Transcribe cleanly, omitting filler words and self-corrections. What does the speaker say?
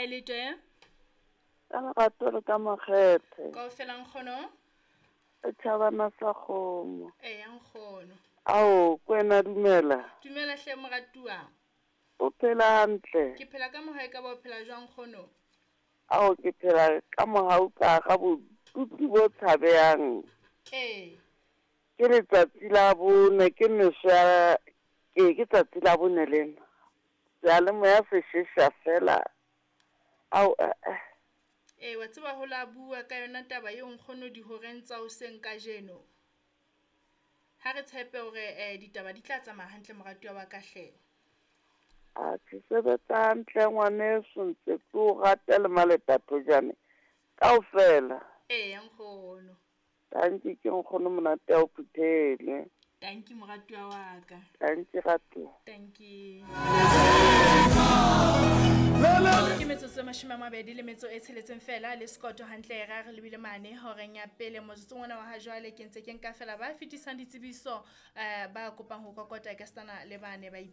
hae le teng? Ka lerato le ka makgethe. Kaofela nkgono? E tjhabana sa kgomo. Eya nkgono. Ao, kwena dumela. Dumela hle moratuwa. O phela hantle. Ke phela ka mohae ka ba o phela jwang nkgono? Ao, ke phela ka mohau ka ga botutu bo tshabehang. Ee. Ke letsatsi la bone, ke meswa, ke tsatsi la bone lena. Seyalemoya se shesha fela. Ao, Ee, wa tseba ho la bua ka yona taba eo nkgono dihoreng tsa hoseng kajeno. Ha re tshepe hore ditaba di tla tsamaya hantle moratuwa wa ka hle. a ke sebetsa hantle ngwaneso ntse ke o rata le maletathojane kaofela. Eya nkgono. Tanki ke nkgono monate o phuthele. Tanki moratuwa wa ka. Tanki rato. Tanki. Ke metsotso e 20 le metso e tsheletseng fela le Scotto hantle ra re lebile mane horeng ya pele motsotsong ona wa ha jwale ke ntse ke nka fela ba fetisang ditsebiso ba kopang ho kokota ka stana le bane ba